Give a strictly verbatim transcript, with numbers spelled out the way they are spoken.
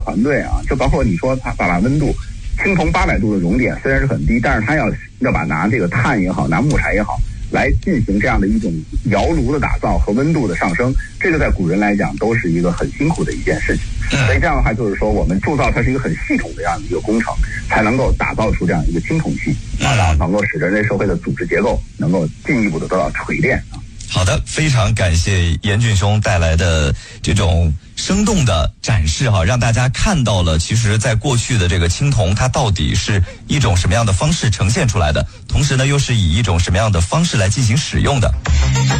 团队啊，就包括你说它把把温度，青铜八百度的熔点虽然是很低，但是它要要把拿这个碳也好，拿木材也好，来进行这样的一种窑炉的打造和温度的上升，这个在古人来讲都是一个很辛苦的一件事情。所以这样的话，就是说我们铸造它是一个很系统的这样的一个工程，才能够打造出这样一个青铜器，啊，然后能够使人类社会的组织结构能够进一步的得到锤炼啊。 好的，非常感谢严俊兄带来的这种生动的展示哈，让大家看到了其实在过去的这个青铜它到底是一种什么样的方式呈现出来的，同时呢又是以一种什么样的方式来进行使用的。